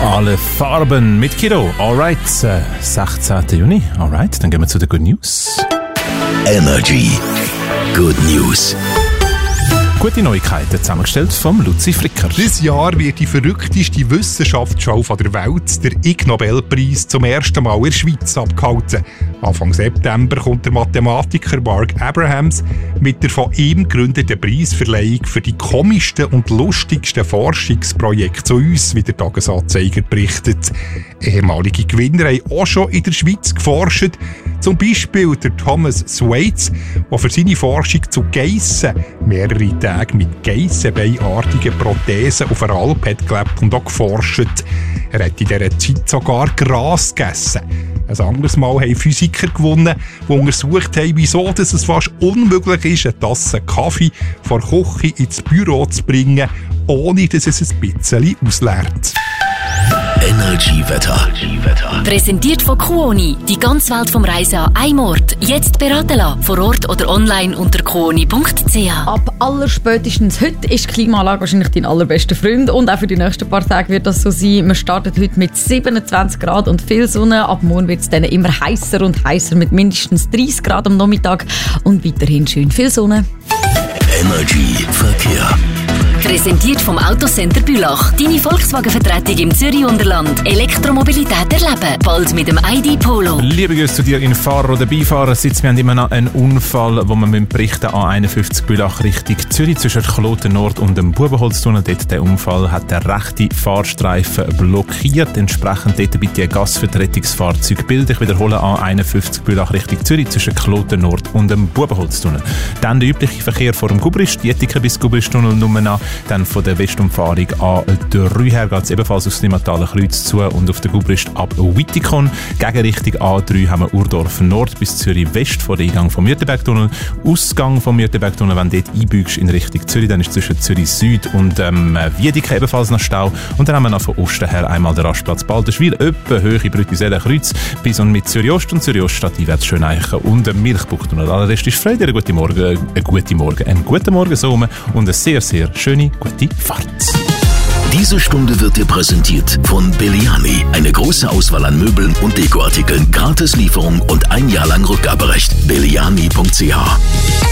Alle Farben mit Kiddo. Alright, 16. Juni. Alright, dann gehen wir zu den Good News. Energy Good News. Gute Neuigkeiten zusammengestellt vom Luzi Fricker. Dieses Jahr wird die verrückteste Wissenschaftsshow der Welt, der Ig Nobelpreis, zum ersten Mal in der Schweiz abgehalten. Anfang September kommt der Mathematiker Mark Abrahams mit der von ihm gegründeten Preisverleihung für die komischsten und lustigsten Forschungsprojekte zu uns, wie der Tagesanzeiger berichtet. Ehemalige Gewinner haben auch schon in der Schweiz geforscht. Zum Beispiel der Thomas Swaits, der für seine Forschung zu Geissen mehrere Tage mit geissenbeinartigen Prothesen auf einer Alp hat gelebt und auch geforscht. Er hat in dieser Zeit sogar Gras gegessen. Ein anderes Mal haben Physiker gewonnen, die untersucht haben, wieso es fast unmöglich ist, eine Tasse Kaffee von der Küche ins Büro zu bringen, ohne dass es ein bisschen ausleert. Energy-Wetter. Präsentiert von Kuoni. Die ganze Welt vom Reisen an einem Ort. Jetzt beraten lassen. Vor Ort oder online unter kuoni.ch. Ab allerspätestens heute ist die Klimaanlage wahrscheinlich dein allerbester Freund. Und auch für die nächsten paar Tage wird das so sein. Wir starten heute mit 27 Grad und viel Sonne. Ab morgen wird es dann immer heißer und heißer mit mindestens 30 Grad am Nachmittag. Und weiterhin schön viel Sonne. Energy Verkehr. Präsentiert vom Autocenter Bülach. Deine Volkswagen-Vertretung im Zürich-Unterland. Elektromobilität erleben. Bald mit dem ID Polo. Liebe Grüße zu dir in Fahrer- oder Beifahrersitz. Wir haben immer noch einen Unfall, wo wir berichten A51 Bülach Richtung Zürich zwischen Kloten Nord und dem Bubenholztunnel. Dort der Unfall hat der rechte Fahrstreifen blockiert. Entsprechend dort bitte ein Gasvertretungsfahrzeug bilden. Ich wiederhole A51 Bülach Richtung Zürich zwischen Kloten Nord und dem Bubenholztunnel. Dann der übliche Verkehr vor dem Gubrist, Jettiken bis Gubristunnel Nummer. Dann von der Westumfahrung A3 her geht es ebenfalls aufs Limmatale Kreuz zu und auf der Gubrist ab Wittikon. Gegenrichtung A3 haben wir Urdorf Nord bis Zürich West vor dem Eingang vom Mürtenbergtunnel. Ausgang vom Mürtenbergtunnel, wenn du dort einbiegst in Richtung Zürich, dann ist zwischen Zürich Süd und Wiedeke ebenfalls noch Stau. Und dann haben wir noch von Osten her einmal den Rastplatz Balderschwil, etwa Höhe Brüttisellen Kreuz bis und mit Zürich Ost und Zürich Ost stadteinwärts Schöneichen und Milchbuchtunnel. Aller Rest ist Freude, einen guten Morgen so und eine sehr, sehr schöne, gute Fahrt. Diese Stunde wird dir präsentiert von Belliani. Eine große Auswahl an Möbeln und Dekoartikeln, Gratislieferung und ein Jahr lang Rückgaberecht. Belliani.ch